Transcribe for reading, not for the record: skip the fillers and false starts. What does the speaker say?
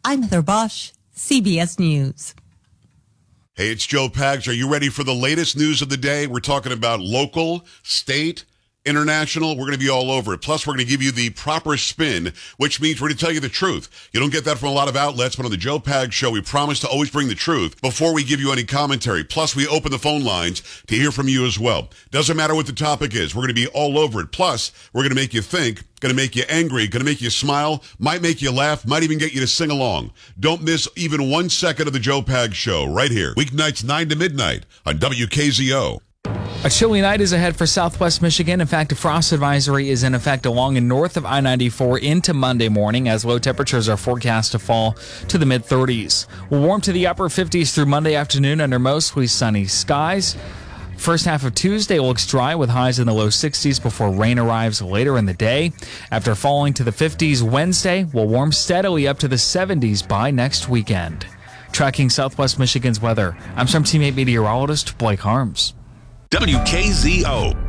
I'm Heather Bosch, CBS News. Hey, it's Joe Pags. Are you ready for the latest news of the day? We're talking about local, state, international. We're going to be all over it. Plus, we're going to give you the proper spin, which means we're going to tell you the truth. You don't get that from a lot of outlets, but on the Joe Pags Show, we promise to always bring the truth before we give you any commentary. Plus, we open the phone lines to hear from you as well. Doesn't matter what the topic is. We're going to be all over it. Plus, we're going to make you think, going to make you angry, going to make you smile, might make you laugh, might even get you to sing along. Don't miss even 1 second of the Joe Pags Show right here. Weeknights 9 to midnight on WKZO. A chilly night is ahead for southwest Michigan. In fact, a frost advisory is in effect along and north of I-94 into Monday morning as low temperatures are forecast to fall to the mid-30s. We'll warm to the upper 50s through Monday afternoon under mostly sunny skies. First half of Tuesday looks dry with highs in the low 60s before rain arrives later in the day. After falling to the 50s Wednesday, we'll warm steadily up to the 70s by next weekend. Tracking southwest Michigan's weather, I'm Team 8 meteorologist Blake Harms. WKZO.